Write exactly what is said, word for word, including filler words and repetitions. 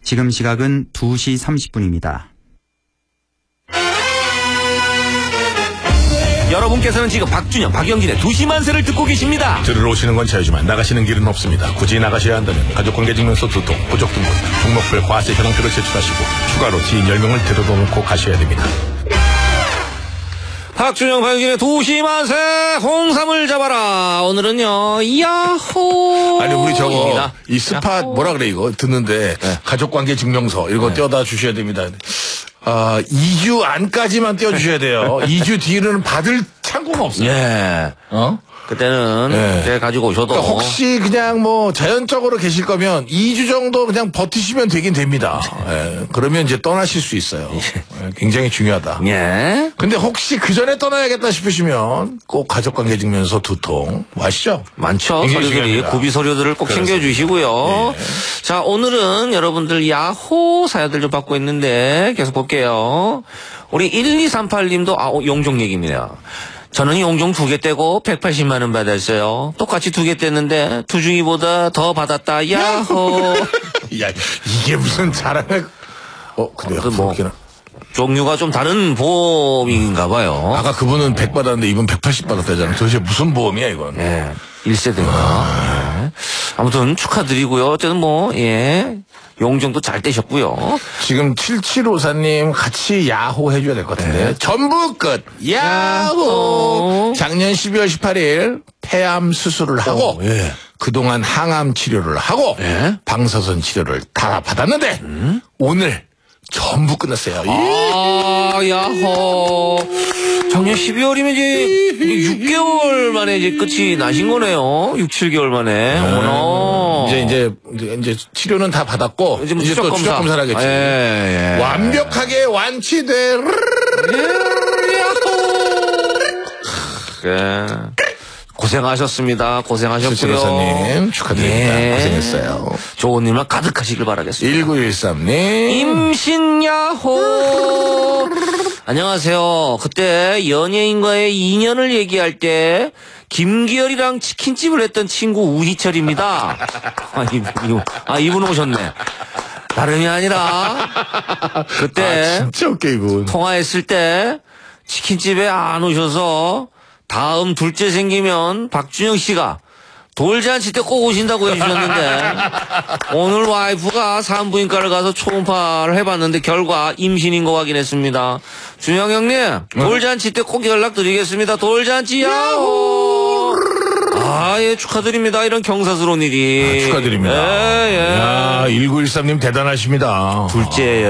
지금 시각은 두 시 삼십 분입니다. 여러분께서는 지금 박준영, 박영진의 두 시 만세를 듣고 계십니다. 들어오시는 건 자유지만 나가시는 길은 없습니다. 굳이 나가셔야 한다면 가족관계증명서 두 통, 부족등본, 등록별 과세 현황표를 제출하시고 추가로 지인 열 명을 데려다 놓고 가셔야 됩니다. 박준영, 박영진의 두 시 만세, 홍삼을 잡아라. 오늘은요, 야호. 아니 우리 저거 입니다. 이 스팟 야호. 뭐라 그래 이거 듣는데 네. 가족관계증명서 이거 네. 떼어다 주셔야 됩니다. 아, 이 주 안까지만 떼어주셔야 돼요. 이 주 뒤로는 받을 창구가 없어요. 예. 어? 그때는 네. 이제 가지고 오셔도. 그러니까 혹시 그냥 뭐 자연적으로 계실 거면 이 주 정도 그냥 버티시면 되긴 됩니다. 예. 그러면 이제 떠나실 수 있어요. 예. 굉장히 중요하다. 예. 근데 혹시 그 전에 떠나야겠다 싶으시면 꼭 가족관계증명서 두 통 아시죠? 많죠. 굉장히 서류들이 중요합니다. 구비 서류들을 꼭 그렇습니다. 챙겨주시고요. 예. 자, 오늘은 여러분들 야호 사연들 좀 받고 있는데 계속 볼게요. 우리 일이삼팔 님도 아, 용종 얘기입니다. 저는 용종 두 개 떼고 백팔십만 원 받았어요. 똑같이 두 개 뗐는데 투중이보다 더 받았다. 야호. 야, 이게 무슨 자랑을. 어, 근데 그 뭐, 그렇긴 종류가 좀 다른 보험인가 봐요. 아까 그분은 백 받았는데 이분 백팔십 받았다잖아. 도대체 무슨 보험이야, 이건? 예. 일 세대가. 아. 예. 아무튼 축하드리고요. 어쨌든 뭐, 예. 용종도 잘 떼셨고요. 지금 칠칠오사 님 같이 야호 해줘야 될 것 같은데. 네. 전부 끝. 야호. 야호. 작년 십이월 십팔일 폐암 수술을 하고. 오, 예. 그동안 항암 치료를 하고. 예. 방사선 치료를 다 받았는데. 음? 오늘 전부 끝났어요. 아, 야호. 작년 십이월이면 이제 육 개월 만에 이제 끝이 나신 거네요. 육, 칠 개월 만에. 어머나. 이제, 이제, 이제, 이제 치료는 다 받았고. 이제, 뭐 이제 또 추적 추적 검사. 검사를 하겠지. 예, 예. 완벽하게 완치돼. 예. 고생하셨습니다. 고생하셨고요. 칠칠오사님 축하드립니다. 예. 고생했어요. 좋은 일만 가득하시길 바라겠습니다. 일구일삼 님 임신야호. 안녕하세요. 그때 연예인과의 인연을 얘기할 때 김기열이랑 치킨집을 했던 친구 우희철입니다. 아, 이분, 이분, 아, 이분 오셨네. 다름이 아니라 그때 아, 진짜 웃겨 이분. 통화했을 때 치킨집에 안 오셔서 다음 둘째 생기면 박준영 씨가 돌잔치 때 꼭 오신다고 해주셨는데 오늘 와이프가 산부인과를 가서 초음파를 해봤는데 결과 임신인 거 확인했습니다. 준영 형님 돌잔치 때 꼭 연락드리겠습니다. 돌잔치 야호. 아, 예, 축하드립니다. 이런 경사스러운 일이. 아, 축하드립니다. 예, 예. 야, 일구일삼 님 대단하십니다. 둘째